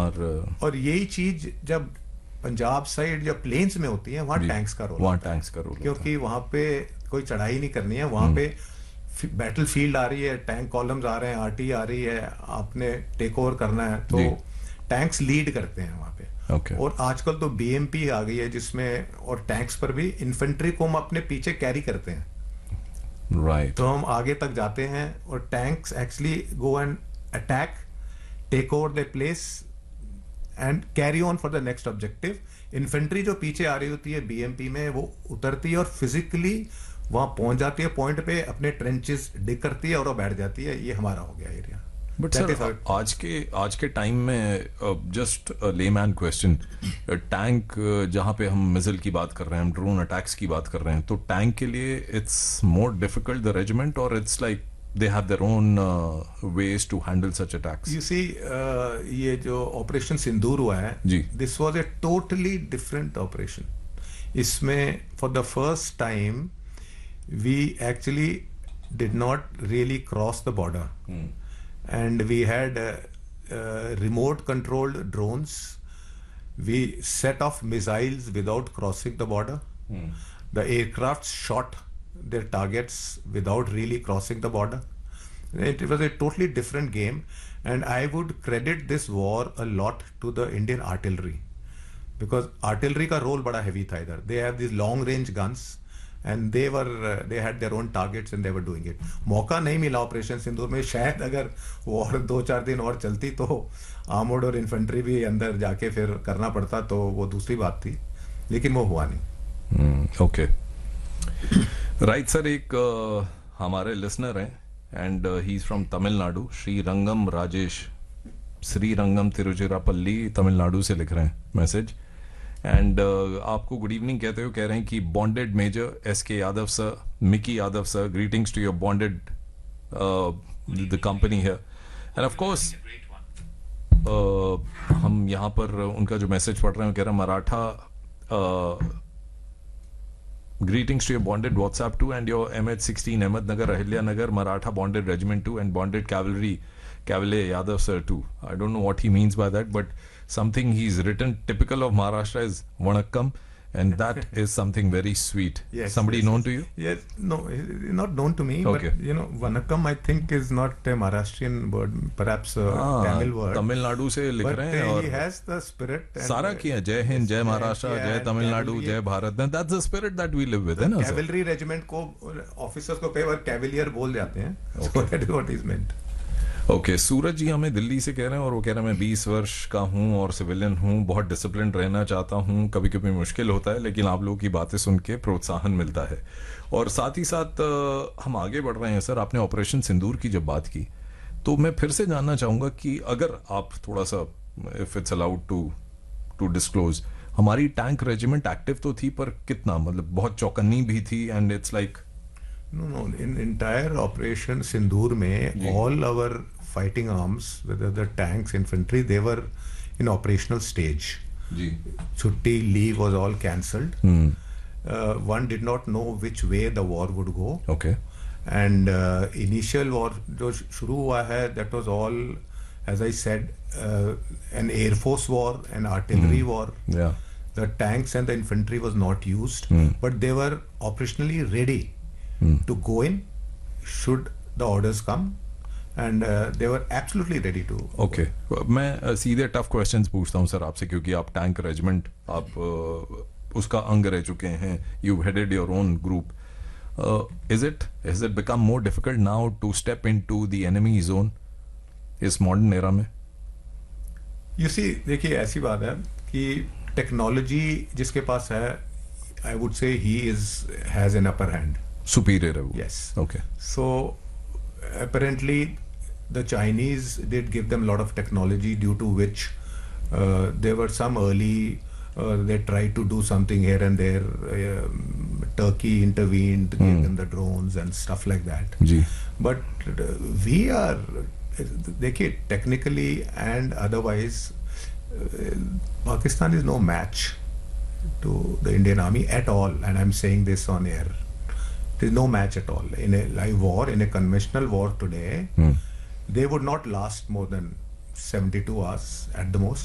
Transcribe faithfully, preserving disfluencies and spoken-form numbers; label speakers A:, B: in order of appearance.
A: और
B: और यही चीज जब पंजाब साइड या प्लेन्स में होती है, वहाँ टैंक्स का रोल
A: वहाँ टैंक्स का रोल
B: क्योंकि वहाँ पे कोई चढ़ाई नहीं करनी है, वहाँ पे बैटल फील्ड आ रही है, टैंक कॉलम्स आ रहे हैं, आरटी आ रही है, आपने टेक ओवर करना है, तो टैंक्स लीड करते हैं वहाँ पे।
A: okay.
B: और आजकल तो बीएमपी आ गई है जिसमें, और टैंक्स पर भी इन्फेंट्री को हम अपने पीछे कैरी करते हैं,
A: राइट right.
B: तो हम आगे तक जाते हैं और tanks actually go and attack, take over the place and carry on for the next objective. Infantry जो पीछे आ रही होती है बीएमपी में, वो उतरती है और फिजिकली वहां पहुंच जाती है पॉइंट पे, अपने ट्रेंचेस डिग करती है और वो बैठ जाती है। ये हमारा हो गया एरिया।
A: बट सर आज के आज के टाइम में जस्ट लेमैन क्वेश्चन, टैंक जहां पे हम मिसाइल की बात कर रहे हैं, हम ड्रोन अटैक्स की बात कर रहे हैं, तो टैंक के लिए it's more difficult the regiment, और it's like they have their own uh, ways to handle such attacks?
B: You see, uh, ये जो ऑपरेशन सिंदूर हुआ है, this was a totally different operation. इसमें for the first time we actually did not really cross the border, hmm. and we had uh, uh, remote controlled drones. We set off missiles without crossing the border. Hmm. The aircraft shot their targets without really crossing the border. It was a totally different game, and I would credit this war a lot to the Indian artillery, because artillery का role बड़ा heavy था इधर. They have these long range guns, and they were uh, they had their own targets and they were doing it. मौका नहीं मिला operation सिंदूर में, शायद अगर वो और दो चार दिन और चलती तो आर्मर्ड और इन्फेंट्री भी अंदर जाके फिर करना पड़ता, तो वो दूसरी बात थी, लेकिन वो हुआ नहीं।
A: Okay, right sir. एक uh, हमारे लिसनर हैं and he is from Tamil Nadu, Shri रंगम राजेश, श्री रंगम तिरुचिरापल्ली, तमिलनाडु से लिख रहे हैं मैसेज, एंड uh, आपको गुड इवनिंग कहते हो, कह रहे हैं कि बॉन्डेड मेजर एस के Yadav sir, Mickey Yadav sir, greetings to your bonded the company here, end of course हम यहाँ पर उनका जो मैसेज पढ़ रहे हैं, कह रहे हैं Maratha uh, greetings to your bonded WhatsApp two and your M H sixteen Ahmednagar Ahilya Nagar Maratha bonded regiment two and bonded cavalry Cavalier Yadav sir too. I don't know what he means by that, but something he's written typical of Maharashtra is Vanakkam, and that is something very sweet.
B: Yes,
A: somebody
B: yes,
A: known
B: yes.
A: to you?
B: Yes, no, not known to me.
A: Okay.
B: But you know, Vanakkam I think is not a Maharashtrian word, perhaps a
A: ah,
B: Tamil word.
A: Tamil Nadu से लिख
B: but,
A: रहे हैं,
B: uh,
A: और
B: he has the spirit. And,
A: सारा किया, जय हिंद, जय महाराष्ट्र, जय तमिलनाडु, जय Bharat. That's the spirit that we live with, है ना सर?
B: Cavalry regiment को officers को कई बार cavalier बोल जाते हैं. So that is what is meant.
A: Okay okay, सूरज जी हमें दिल्ली से कह रहे हैं, और वो कह रहे हैं मैं बीस वर्ष का हूं और सिविलियन हूं, बहुत डिसिप्लिन रहना चाहता हूं, कभी कभी मुश्किल होता है, लेकिन आप लोगों की बातें सुन के प्रोत्साहन मिलता है। और साथ ही साथ हम आगे बढ़ रहे हैं सर। आपने ऑपरेशन सिंदूर की जब बात की, तो मैं फिर से जानना चाहूंगा कि अगर आप थोड़ा सा, if it's allowed to to disclose, हमारी टैंक रेजिमेंट एक्टिव तो थी, पर कितना, मतलब बहुत चौकन्नी भी थी, and it's like
B: No, no. In entire operation Sindoor mein, all our fighting arms, whether the tanks, infantry, they were in operational stage.
A: Ji.
B: Chutti, leave was all cancelled.
A: Hmm.
B: Uh, one did not know which way the war would go.
A: Okay.
B: And uh, initial war जो शुरू हुआ है, that was all, as I said, uh, an air force war, an artillery
A: hmm.
B: war.
A: Yeah.
B: The tanks and the infantry was not used,
A: hmm.
B: but they were operationally ready.
A: Hmm.
B: to go in should the orders come, and uh, they were absolutely ready to.
A: Okay. मैं uh, सीधे tough questions पूछता हूँ sir आपसे, क्योंकि आप tank regiment, आप uh, उसका अंग रह चुके हैं, you headed your own group. Is it has it become more difficult now to step into the enemy zone इस मॉडर्न एरा में?
B: यू सी, देखिए ऐसी बात है कि टेक्नोलॉजी जिसके पास है, I would say he is has an upper hand.
A: Superior.
B: Yes.
A: Okay.
B: So apparently the Chinese did give them a lot of technology, due to which uh, there were some early uh, they tried to do something here and there. Uh, Turkey intervened,
A: mm.
B: gave them the drones and stuff like that.
A: Ji.
B: But uh, we are, देखिए, technically and otherwise, uh, Pakistan is no match to the Indian Army at all, and I'm saying this on air. There is no match at all. In a live war, in a conventional war today,
A: hmm.
B: they would not last more than seventy-two hours at the most.